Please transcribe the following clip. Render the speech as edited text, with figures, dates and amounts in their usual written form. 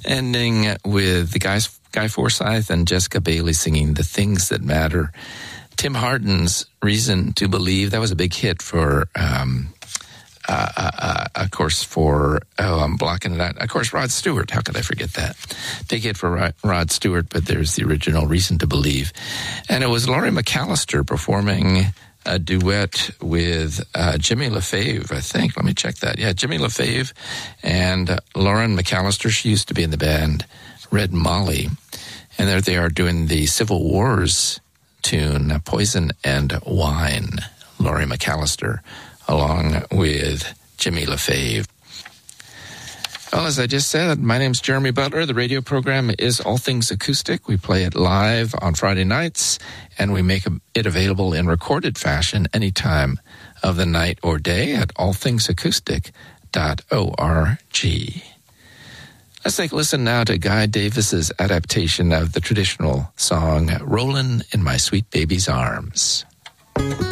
Ending with the Guy Forsyth and Jessica Bailey singing The Things That Matter. Tim Hardin's Reason to Believe, that was a big hit for, of course, I'm blocking it out. Of course, Rod Stewart. How could I forget that? Big hit for Rod Stewart, but there's the original Reason to Believe. And it was Laurie McAllister performing a duet with Jimmy LaFave, I think. Let me check that. Yeah, Jimmy LaFave and Lauren McAllister. She used to be in the band Red Molly. And there they are doing the Civil Wars tune, Poison and Wine. Laurie McAllister along with Jimmy LaFave. Well, as I just said, my name's Jeremy Butler. The radio program is All Things Acoustic. We play it live on Friday nights, and we make it available in recorded fashion any time of the night or day at allthingsacoustic.org. Let's take a listen now to Guy Davis's adaptation of the traditional song, Rollin' in My Sweet Baby's Arms.